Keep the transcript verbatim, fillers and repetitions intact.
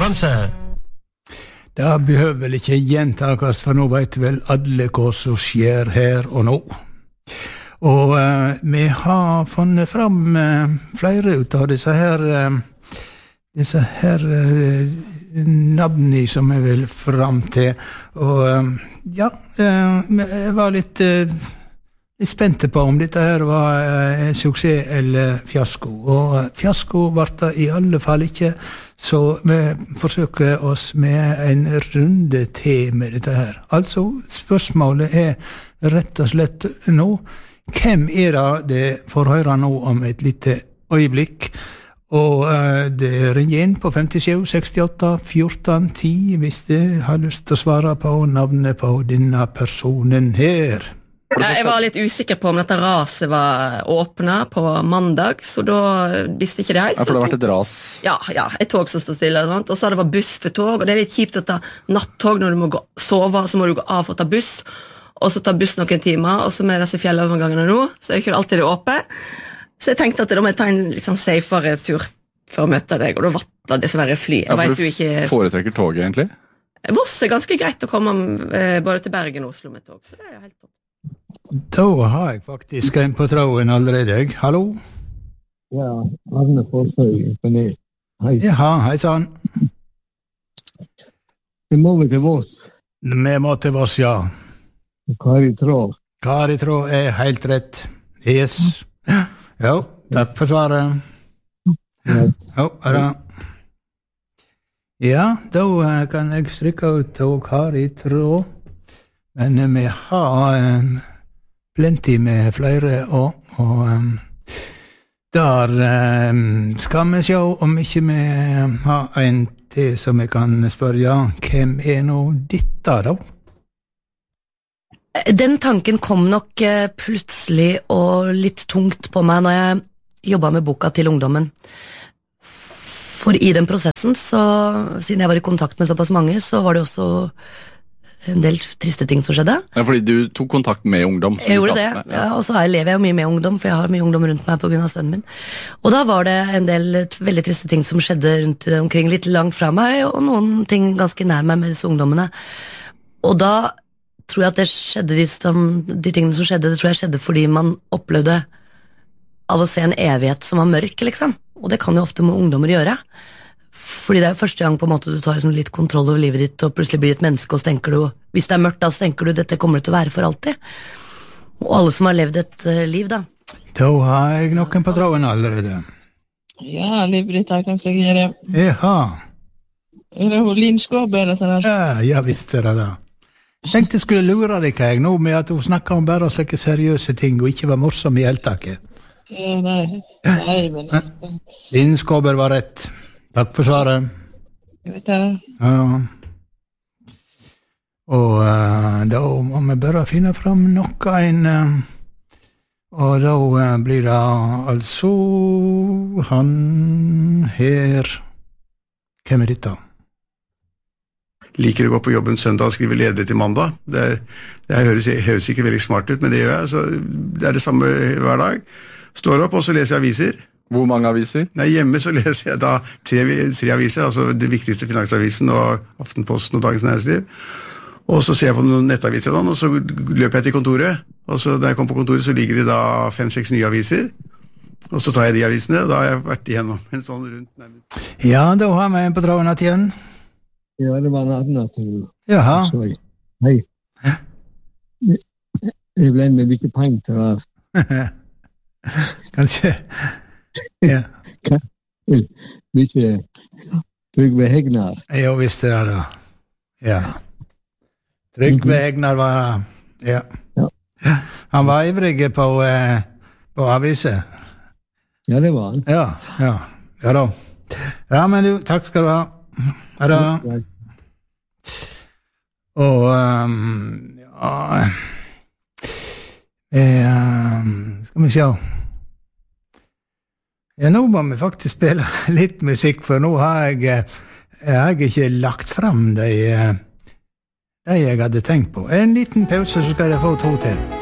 konkurranse. Det behøver vel ikke gjentakast, for nå vet vel alle hva som skjer her og nå. Og uh, vi har funnet fram uh, flere ut av disse her, uh, disse her uh, navnene som jeg vil fram til. Og uh, ja, uh, jeg var litt... Uh, Jeg spente på om dette her var en suksess eller fiasko, og fiasko var det i alle fall ikke, så vi forsøker oss med en runde til med dette her. Altså, spørsmålet er rett og slett nå, hvem er det det får høre nå om et lite øyeblikk? Og uh, det ringer inn på femtisju sekstiåtte fjorten ti hvis du har lyst til å svare på navnet på denne personen her. Jeg var litt usikker på om dette raset var åpnet på mandag, så da visste ikke det helt. Ja, for det har vært et ras. Ja, ja, et tog som stod stille, og, sånt. Og så det var buss for tog, og det er litt kjipt å ta nattog når du må gå, sove, så må du gå av for å ta buss, og så ta buss noen timer, og så med disse fjellovergangene nå, så er ikke alltid det åpent. Så jeg tenkte at da må jeg ta en litt sånn safere tur for å møte deg, og da vatt det dessverre fly. Jeg ja, for du du ikke... foretrekker toget, egentlig? Voss er ganske greit å komme eh, både til Bergen og Oslo med tog, så det er jo helt topp. Da har jeg faktisk en på tråden allerede. Hallo? Ja, Arne Forsøy, imponert. Hei. Jaha, hei sann. Det må vi til Voss. Vi må til Voss, ja. Kari Tråd. Kari Tråd er helt rett. Yes. Jo, takk for svaret. Jo, er det. Ja, da kan jeg strykke ut av Kari Tråd. Men vi har um, plenty med flere og, og um, der um, skal vi se om ikke vi har en til som vi kan spørre, hvem er nå dette da? Den tanken kom nok uh, plutselig og litt tungt på meg når jeg jobbet med boka til ungdommen. For i den prosessen, så, siden jeg var i kontakt med såpass mange, så var det også en del triste ting som skjedde. Ja, fordi du tok kontakt med ungdom. Jeg gjorde det, med, ja. Ja, og så jeg lever jeg jo mye med ungdom, for jeg har mye ungdom rundt meg på grunn av sønnen min. Og da var det en del veldig triste ting som skjedde rundt omkring, litt langt fra meg, og noen ting ganske nær meg med disse ungdommene. Og da tror jeg at det skjedde, de, som, de tingene som skjedde, det tror jeg skjedde fordi man opplevde av å se en evighet som var mørk, liksom. Og det kan jo ofte med ungdommer gjøre. Fordi det er jo første gang på en måte du tar liksom litt kontroll over livet ditt, og plutselig blir et menneske, og så tenker du, hvis det er mørkt da, så tenker du, dette kommer det til å være for alltid. Og alle som har levd et uh, liv da. Da har jeg noen på tråden allerede. Ja, Liv-Britt, her kan jeg gjøre. Jaha. Er det hun Linn Skåber, dette der? Ja, jeg visste det da. Jeg tenkte jeg skulle lure deg jeg nå med at hun snakket om bare slike seriøse ting, og ikke var morsom i heltaket. Ja, nei, nei, men... Linn Skåber var rett. Takk for svaret. Jeg vet det. Ja. Og uh, da må vi bare finne fram noe en, uh, og da uh, blir det altså han her. Hvem er dette? Liker å gå på jobben søndag og skrive leder til mandag. Det, er, det høres, høres ikke veldig smart ut, men det gjør jeg. Så det er det samme hver dag. Står opp, og så leser jeg aviser. Hvor mange aviser? Nei, hjemme så leser jeg da tre, tre aviser, altså det viktigste Finansavisen og Aftenposten og Dagens Næringsliv. Og så ser jeg på noen nettaviser, og så løper jeg til kontoret. Og så da jeg kommer på kontoret, så ligger det da fem-seks nye aviser. Og så tar jeg de avisene, og da har jeg vært igjennom en sånn rundt nærmest. Ja, da har vi en på tråden igjen. Ja, det var natten at du... Jaha. Hei. Jeg ble med mye penger til det. Kanskje... Ja. Mykje Trygve Hegnar. Jo, visst det da. Ja. Trygve Hegnar var... Ja. Ja. Han var ivrig på, eh, på aviser. Ja, det var han. Ja, ja. Ja da. Ja, men du, takk skal du ha. Ha det. Og, um, ja... Eh, skal vi se... Ja, nå må vi faktisk spille litt musikk, for nå har jeg, jeg har ikke lagt frem de, de jeg hadde tenkt på. En liten pause, så skal jeg få to til.